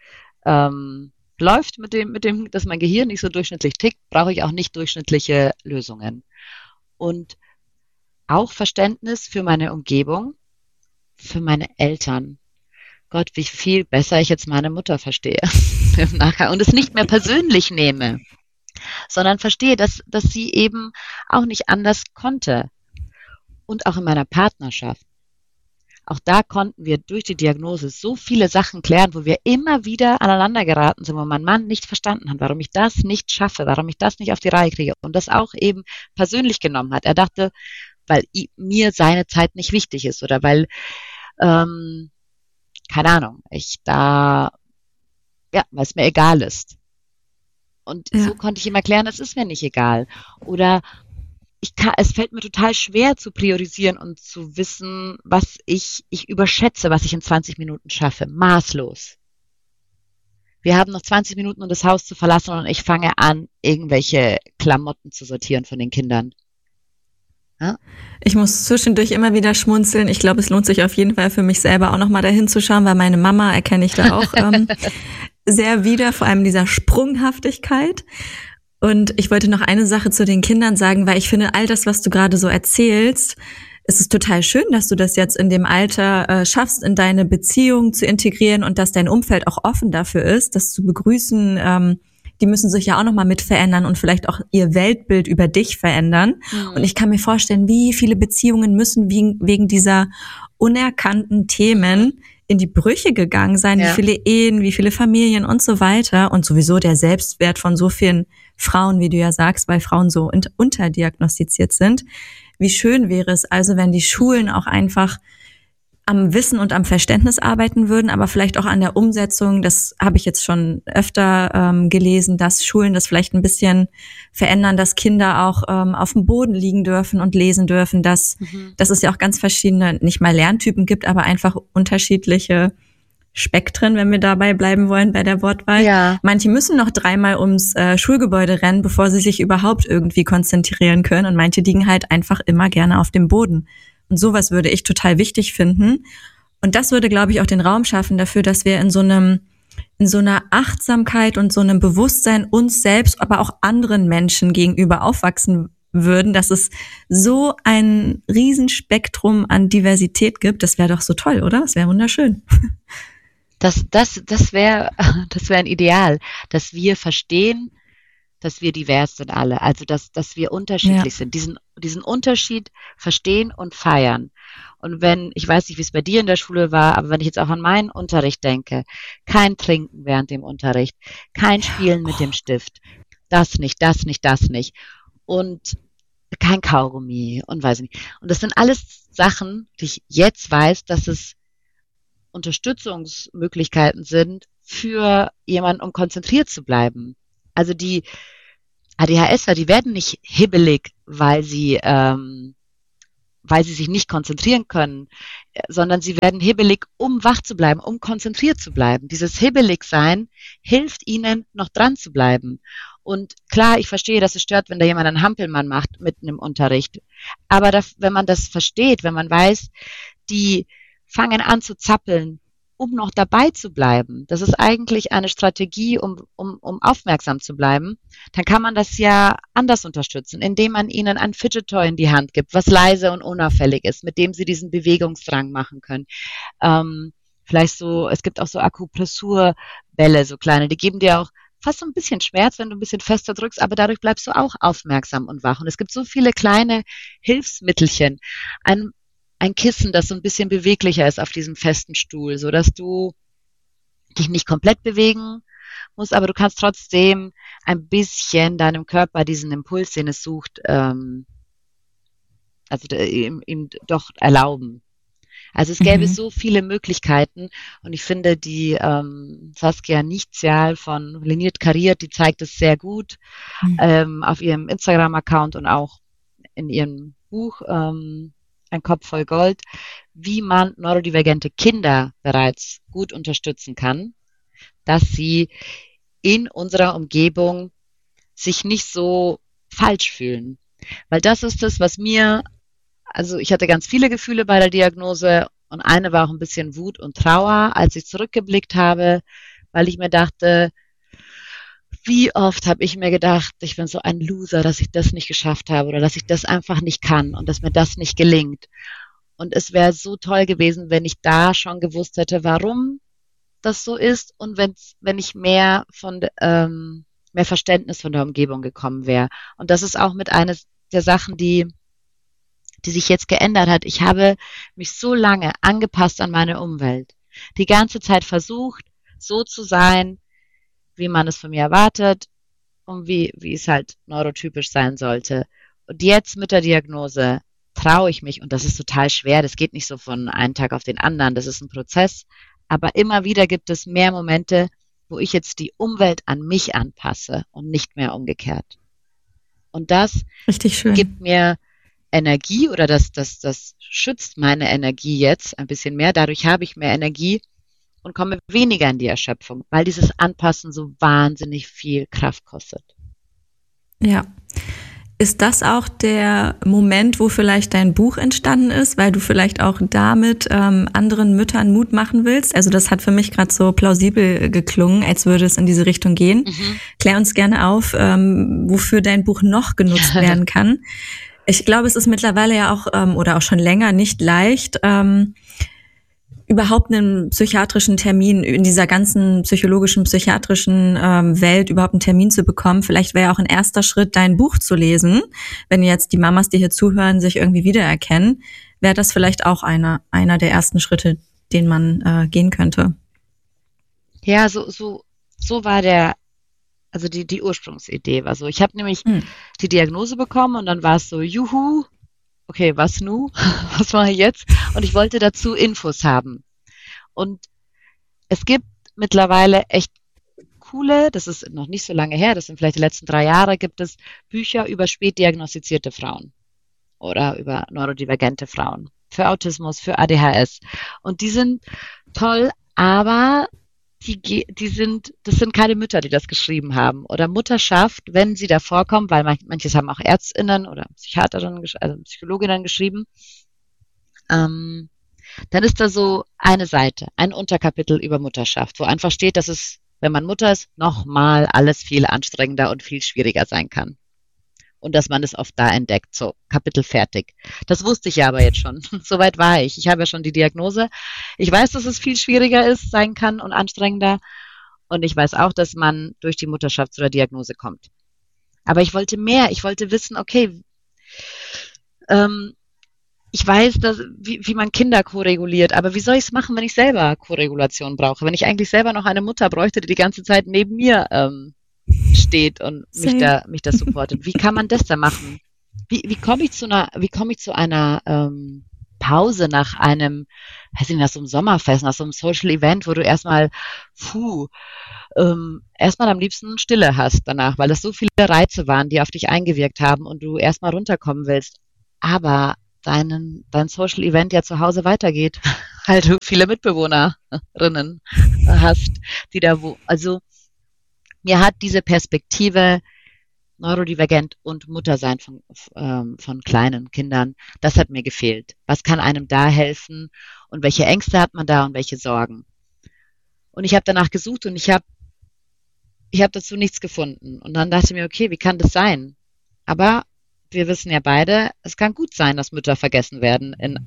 läuft mit dem, dass mein Gehirn nicht so durchschnittlich tickt, brauche ich auch nicht durchschnittliche Lösungen. Und auch Verständnis für meine Umgebung, für meine Eltern. Gott, wie viel besser ich jetzt meine Mutter verstehe im Nachgang und es nicht mehr persönlich nehme, sondern verstehe, dass sie eben auch nicht anders konnte. Und auch in meiner Partnerschaft. Auch da konnten wir durch die Diagnose so viele Sachen klären, wo wir immer wieder aneinander geraten sind, wo mein Mann nicht verstanden hat, warum ich das nicht schaffe, warum ich das nicht auf die Reihe kriege und das auch eben persönlich genommen hat. Er dachte, weil mir seine Zeit nicht wichtig ist oder weil, keine Ahnung, weil es mir egal ist. Und so konnte ich ihm erklären, es ist mir nicht egal. Oder es fällt mir total schwer zu priorisieren und zu wissen, was ich überschätze, was ich in 20 Minuten schaffe. Maßlos. Wir haben noch 20 Minuten, um das Haus zu verlassen und ich fange an, irgendwelche Klamotten zu sortieren von den Kindern. Ja? Ich muss zwischendurch immer wieder schmunzeln. Ich glaube, es lohnt sich auf jeden Fall für mich selber auch nochmal dahin zu schauen, weil meine Mama erkenne ich da auch sehr wieder, vor allem dieser Sprunghaftigkeit. Und ich wollte noch eine Sache zu den Kindern sagen, weil ich finde, all das, was du gerade so erzählst, es ist total schön, dass du das jetzt in dem Alter schaffst, in deine Beziehung zu integrieren und dass dein Umfeld auch offen dafür ist, das zu begrüßen. Die müssen sich ja auch nochmal mit verändern und vielleicht auch ihr Weltbild über dich verändern. Mhm. Und ich kann mir vorstellen, wie viele Beziehungen müssen wegen dieser unerkannten Themen in die Brüche gegangen sein, wie viele Ehen, wie viele Familien und so weiter und sowieso der Selbstwert von so vielen Frauen, wie du ja sagst, weil Frauen so unterdiagnostiziert sind. Wie schön wäre es also, wenn die Schulen auch einfach am Wissen und am Verständnis arbeiten würden, aber vielleicht auch an der Umsetzung. Das habe ich jetzt schon öfter gelesen, dass Schulen das vielleicht ein bisschen verändern, dass Kinder auch auf dem Boden liegen dürfen und lesen dürfen, dass es ja auch ganz verschiedene, nicht mal Lerntypen gibt, aber einfach unterschiedliche Spektren, wenn wir dabei bleiben wollen bei der Wortwahl. Ja. Manche müssen noch 3-mal ums Schulgebäude rennen, bevor sie sich überhaupt irgendwie konzentrieren können und manche liegen halt einfach immer gerne auf dem Boden. Und sowas würde ich total wichtig finden. Und das würde, glaube ich, auch den Raum schaffen dafür, dass wir in so einer Achtsamkeit und so einem Bewusstsein uns selbst, aber auch anderen Menschen gegenüber aufwachsen würden, dass es so ein Riesenspektrum an Diversität gibt. Das wäre doch so toll, oder? Das wäre wunderschön. Das wäre ein Ideal, dass wir verstehen, dass wir divers sind alle, also dass wir unterschiedlich sind, diesen Unterschied verstehen und feiern. Und ich weiß nicht, wie es bei dir in der Schule war, aber wenn ich jetzt auch an meinen Unterricht denke, kein Trinken während dem Unterricht, kein Spielen mit dem Stift, das nicht und kein Kaugummi und weiß nicht. Und das sind alles Sachen, die ich jetzt weiß, dass es Unterstützungsmöglichkeiten sind für jemanden, um konzentriert zu bleiben. Also die ADHSler, die werden nicht hibbelig, weil sie sich nicht konzentrieren können, sondern sie werden hibbelig, um wach zu bleiben, um konzentriert zu bleiben. Dieses Hibbelig-Sein hilft ihnen, noch dran zu bleiben. Und klar, ich verstehe, dass es stört, wenn da jemand einen Hampelmann macht mitten im Unterricht. Aber wenn man das versteht, wenn man weiß, die fangen an zu zappeln, um noch dabei zu bleiben. Das ist eigentlich eine Strategie, um aufmerksam zu bleiben. Dann kann man das ja anders unterstützen, indem man ihnen ein Fidget Toy in die Hand gibt, was leise und unauffällig ist, mit dem sie diesen Bewegungsdrang machen können. Vielleicht es gibt auch so Akupressurbälle, so kleine, die geben dir auch fast so ein bisschen Schmerz, wenn du ein bisschen fester drückst, aber dadurch bleibst du auch aufmerksam und wach. Und es gibt so viele kleine Hilfsmittelchen. Ein Kissen, das so ein bisschen beweglicher ist auf diesem festen Stuhl, so dass du dich nicht komplett bewegen musst, aber du kannst trotzdem ein bisschen deinem Körper diesen Impuls, den es sucht, ihm doch erlauben. Also es gäbe so viele Möglichkeiten und ich finde, die Saskia Nichtzial von Liniert Kariert, die zeigt es sehr gut auf ihrem Instagram-Account und auch in ihrem Buch Ein Kopf voll Gold, wie man neurodivergente Kinder bereits gut unterstützen kann, dass sie in unserer Umgebung sich nicht so falsch fühlen. Weil das ist das, was also ich hatte ganz viele Gefühle bei der Diagnose und eine war auch ein bisschen Wut und Trauer, als ich zurückgeblickt habe, weil ich mir dachte, wie oft habe ich mir gedacht, ich bin so ein Loser, dass ich das nicht geschafft habe oder dass ich das einfach nicht kann und dass mir das nicht gelingt. Und es wäre so toll gewesen, wenn ich da schon gewusst hätte, warum das so ist und wenn ich mehr Verständnis von der Umgebung gekommen wäre. Und das ist auch mit einer der Sachen, die sich jetzt geändert hat. Ich habe mich so lange angepasst an meine Umwelt. Die ganze Zeit versucht, so zu sein, wie man es von mir erwartet und wie es halt neurotypisch sein sollte. Und jetzt mit der Diagnose traue ich mich, und das ist total schwer, das geht nicht so von einem Tag auf den anderen, das ist ein Prozess, aber immer wieder gibt es mehr Momente, wo ich jetzt die Umwelt an mich anpasse und nicht mehr umgekehrt. Und das Richtig schön. Gibt mir Energie oder das schützt meine Energie jetzt ein bisschen mehr. Dadurch habe ich mehr Energie und komme weniger in die Erschöpfung, weil dieses Anpassen so wahnsinnig viel Kraft kostet. Ja. Ist das auch der Moment, wo vielleicht dein Buch entstanden ist, weil du vielleicht auch damit anderen Müttern Mut machen willst? Also das hat für mich gerade so plausibel geklungen, als würde es in diese Richtung gehen. Klär uns gerne auf, wofür dein Buch noch genutzt werden kann. Ich glaube, es ist mittlerweile ja auch oder auch schon länger nicht leicht, überhaupt einen psychiatrischen Termin in dieser ganzen psychiatrischen Welt überhaupt einen Termin zu bekommen. Vielleicht wäre ja auch ein erster Schritt, dein Buch zu lesen. Wenn jetzt die Mamas, die hier zuhören, sich irgendwie wiedererkennen, wäre das vielleicht auch einer der ersten Schritte, den man gehen könnte. Ja, so war die Ursprungsidee war so. Ich habe nämlich die Diagnose bekommen und dann war es so, juhu, okay, was nu? Was mache ich jetzt? Und ich wollte dazu Infos haben. Und es gibt mittlerweile echt coole, das ist noch nicht so lange her, das sind vielleicht die letzten 3 Jahre, gibt es Bücher über spätdiagnostizierte Frauen oder über neurodivergente Frauen, für Autismus, für ADHS. Und die sind toll, aber das sind keine Mütter, die das geschrieben haben. Oder Mutterschaft, wenn sie da vorkommen, weil manches haben auch ÄrztInnen oder Psychiaterinnen, also Psychologinnen geschrieben, dann ist da so eine Seite, ein Unterkapitel über Mutterschaft, wo einfach steht, dass es, wenn man Mutter ist, nochmal alles viel anstrengender und viel schwieriger sein kann. Und dass man es oft da entdeckt. So, Kapitel fertig. Das wusste ich ja aber jetzt schon. Soweit war ich. Ich habe ja schon die Diagnose. Ich weiß, dass es viel schwieriger sein kann und anstrengender. Und ich weiß auch, dass man durch die Mutterschaft zu der Diagnose kommt. Aber ich wollte mehr. Ich wollte wissen, okay, ich weiß, wie man Kinder koreguliert, aber wie soll ich es machen, wenn ich selber Koregulation brauche? Wenn ich eigentlich selber noch eine Mutter bräuchte, die ganze Zeit neben mir steht und mich da supportet. Wie kann man das da machen? Wie komme ich zu einer Pause nach einem, weiß ich nicht, nach so einem Sommerfest, nach so einem Social Event, wo du erstmal am liebsten Stille hast danach, weil das so viele Reize waren, die auf dich eingewirkt haben und du erstmal runterkommen willst. Aber dein Social Event ja zu Hause weitergeht, weil du viele Mitbewohnerinnen hast, die da also mir hat diese Perspektive neurodivergent und Muttersein von kleinen Kindern, das hat mir gefehlt. Was kann einem da helfen und welche Ängste hat man da und welche Sorgen? Und ich habe danach gesucht und ich habe dazu nichts gefunden. Und dann dachte ich mir, okay, wie kann das sein? Aber wir wissen ja beide, es kann gut sein, dass Mütter vergessen werden in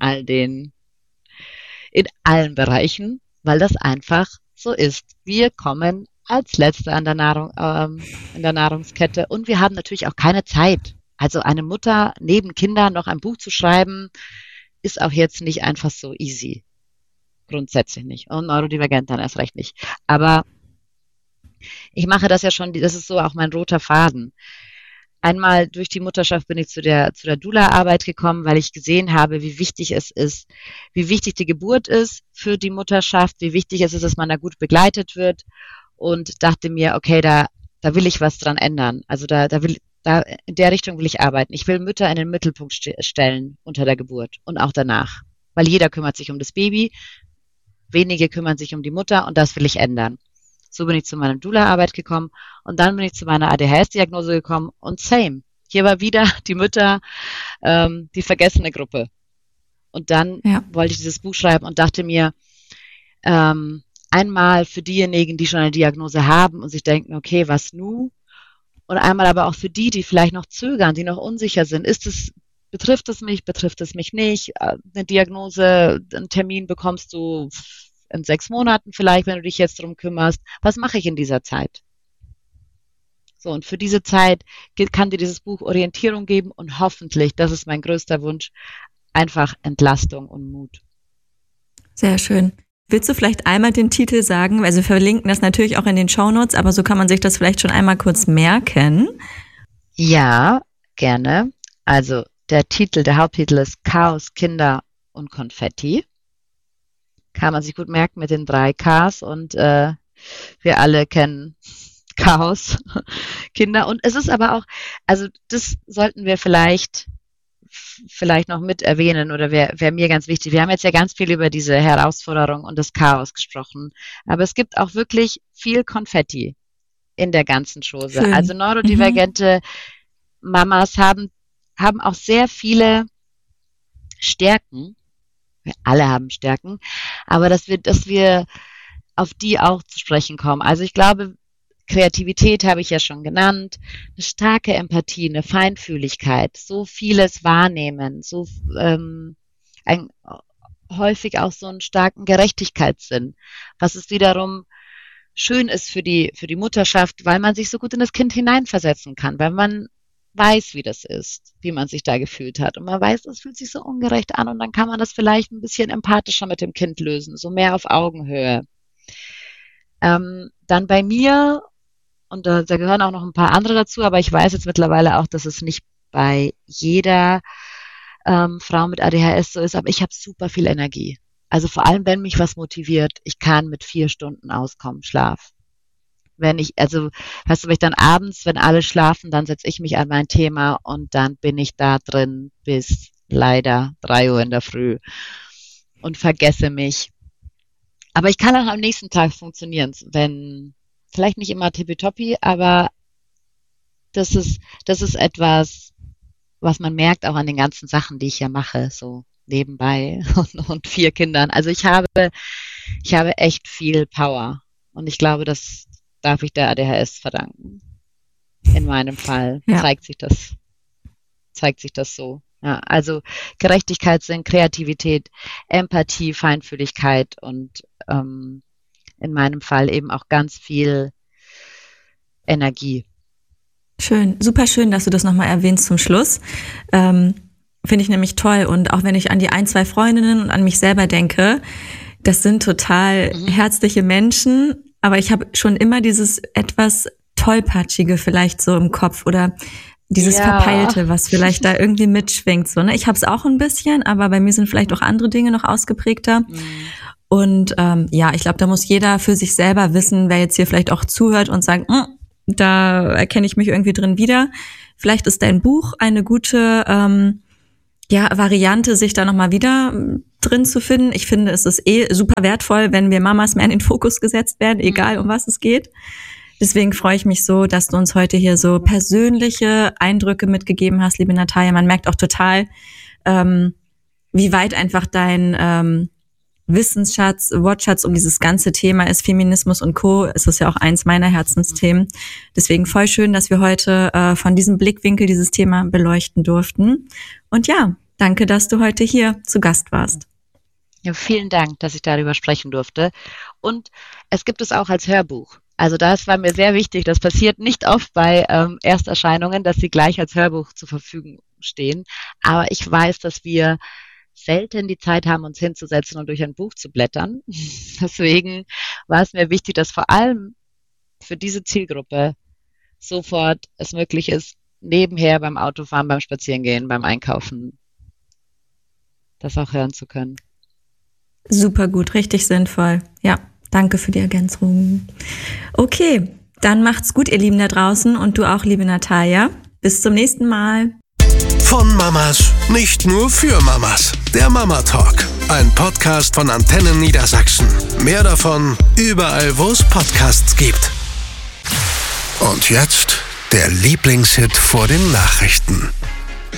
allen Bereichen, weil das einfach so ist. Wir kommen als Letzte in der Nahrungskette. Und wir haben natürlich auch keine Zeit. Also eine Mutter neben Kindern noch ein Buch zu schreiben, ist auch jetzt nicht einfach so easy. Grundsätzlich nicht. Und neurodivergent dann erst recht nicht. Aber ich mache das ja schon, das ist so auch mein roter Faden. Einmal durch die Mutterschaft bin ich zu der Doula-Arbeit gekommen, weil ich gesehen habe, wie wichtig es ist, wie wichtig die Geburt ist für die Mutterschaft, wie wichtig es ist, dass man da gut begleitet wird und dachte mir, okay, da will ich was dran ändern. Also da in der Richtung will ich arbeiten. Ich will Mütter in den Mittelpunkt stellen unter der Geburt und auch danach, weil jeder kümmert sich um das Baby, wenige kümmern sich um die Mutter und das will ich ändern. So bin ich zu meiner Doula-Arbeit gekommen und dann bin ich zu meiner ADHS-Diagnose gekommen und same. Hier war wieder die Mütter, die vergessene Gruppe. Und dann wollte ich dieses Buch schreiben und dachte mir, einmal für diejenigen, die schon eine Diagnose haben und sich denken, okay, was nun? Und einmal aber auch für die vielleicht noch zögern, die noch unsicher sind. Betrifft es mich nicht? Eine Diagnose, einen Termin bekommst du in 6 Monaten vielleicht, wenn du dich jetzt darum kümmerst. Was mache ich in dieser Zeit? So, und für diese Zeit kann dir dieses Buch Orientierung geben und hoffentlich, das ist mein größter Wunsch, einfach Entlastung und Mut. Sehr schön. Willst du vielleicht einmal den Titel sagen? Also wir verlinken das natürlich auch in den Shownotes, aber so kann man sich das vielleicht schon einmal kurz merken. Ja, gerne. Also der Haupttitel ist Chaos, Kinder und Konfetti. Kann man sich gut merken mit den 3 Ks und wir alle kennen Chaos, Kinder. Und es ist aber auch, also das sollten wir vielleicht noch mit erwähnen oder wäre mir ganz wichtig. Wir haben jetzt ja ganz viel über diese Herausforderung und das Chaos gesprochen, aber es gibt auch wirklich viel Konfetti in der ganzen Chose. Schön. Also neurodivergente Mamas haben auch sehr viele Stärken. Wir alle haben Stärken, aber dass wir auf die auch zu sprechen kommen. Also ich glaube, Kreativität habe ich ja schon genannt, eine starke Empathie, eine Feinfühligkeit, so vieles wahrnehmen, häufig auch so einen starken Gerechtigkeitssinn, was es wiederum schön ist für die Mutterschaft, weil man sich so gut in das Kind hineinversetzen kann, weil man weiß, wie das ist, wie man sich da gefühlt hat und man weiß, das fühlt sich so ungerecht an und dann kann man das vielleicht ein bisschen empathischer mit dem Kind lösen, so mehr auf Augenhöhe. Dann bei mir, und da gehören auch noch ein paar andere dazu, aber ich weiß jetzt mittlerweile auch, dass es nicht bei jeder Frau mit ADHS so ist, aber ich habe super viel Energie. Also vor allem, wenn mich was motiviert, ich kann mit 4 Stunden auskommen, Schlaf. Wenn ich dann abends, wenn alle schlafen, dann setze ich mich an mein Thema und dann bin ich da drin bis leider 3 Uhr in der Früh und vergesse mich. Aber ich kann auch am nächsten Tag funktionieren, wenn vielleicht nicht immer tippitoppi, aber das ist etwas, was man merkt auch an den ganzen Sachen, die ich ja mache, so nebenbei und 4 Kindern. Also ich habe echt viel Power und ich glaube, das darf ich der ADHS verdanken. In meinem Fall zeigt sich das so. Ja, also Gerechtigkeitssinn, Kreativität, Empathie, Feinfühligkeit und in meinem Fall eben auch ganz viel Energie. Schön, super schön, dass du das nochmal erwähnst zum Schluss. Finde ich nämlich toll. Und auch wenn ich an die 1, 2 Freundinnen und an mich selber denke, das sind total herzliche Menschen, aber ich habe schon immer dieses etwas Tollpatschige vielleicht so im Kopf oder dieses Verpeilte, was vielleicht da irgendwie mitschwingt. So, ne? Ich habe es auch ein bisschen, aber bei mir sind vielleicht auch andere Dinge noch ausgeprägter. Und ich glaube, da muss jeder für sich selber wissen, wer jetzt hier vielleicht auch zuhört und sagt, da erkenne ich mich irgendwie drin wieder. Vielleicht ist dein Buch eine gute Variante, sich da nochmal wieder drin zu finden. Ich finde, es ist super wertvoll, wenn wir Mamas mehr in den Fokus gesetzt werden, egal um was es geht. Deswegen freue ich mich so, dass du uns heute hier so persönliche Eindrücke mitgegeben hast, liebe Natalia. Man merkt auch total, wie weit einfach dein Wissensschatz, Wortschatz um dieses ganze Thema ist, Feminismus und Co. Es ist ja auch eins meiner Herzensthemen. Deswegen voll schön, dass wir heute von diesem Blickwinkel dieses Thema beleuchten durften. Und ja, danke, dass du heute hier zu Gast warst. Ja, vielen Dank, dass ich darüber sprechen durfte. Und es gibt es auch als Hörbuch. Also das war mir sehr wichtig. Das passiert nicht oft bei Ersterscheinungen, dass sie gleich als Hörbuch zur Verfügung stehen. Aber ich weiß, dass wir selten die Zeit haben, uns hinzusetzen und durch ein Buch zu blättern. Deswegen war es mir wichtig, dass vor allem für diese Zielgruppe sofort es möglich ist, nebenher beim Autofahren, beim Spazierengehen, beim Einkaufen das auch hören zu können. Super gut, richtig sinnvoll. Ja, danke für die Ergänzung. Okay, dann macht's gut, ihr Lieben da draußen und du auch, liebe Natalia. Bis zum nächsten Mal. Von Mamas, nicht nur für Mamas. Der Mama Talk, ein Podcast von Antennen Niedersachsen. Mehr davon überall, wo es Podcasts gibt. Und jetzt der Lieblingshit vor den Nachrichten.